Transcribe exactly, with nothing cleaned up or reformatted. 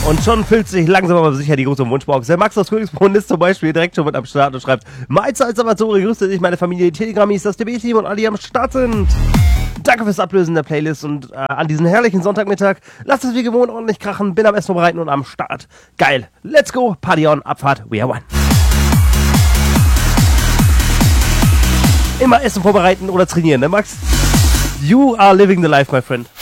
Und schon füllt sich langsam aber sicher die große Wunschbox. Der Max aus Königsbrunn ist zum Beispiel direkt schon mit am Start und schreibt: Meister als Salvatore, grüße dich, meine Familie, die Telegrammis, das D B-Team und alle, die am Start sind. Danke fürs Ablösen der Playlist und äh, an diesem herrlichen Sonntagmittag. Lasst es wie gewohnt ordentlich krachen, bin am Essen vorbereiten und am Start. Geil. Let's go, Party on, Abfahrt, we are one. Immer Essen vorbereiten oder trainieren, ne Max? You are living the life, my friend.